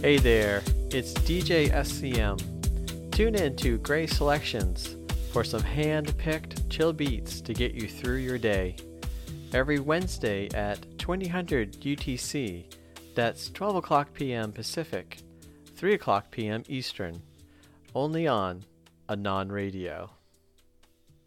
Hey there, it's DJ SCM. Tune in to Gray Selections for some hand-picked chill beats to get you through your day. Every Wednesday at 2000 UTC, that's 12 o'clock p.m. Pacific, 3 o'clock p.m. Eastern, only on Anon Radio.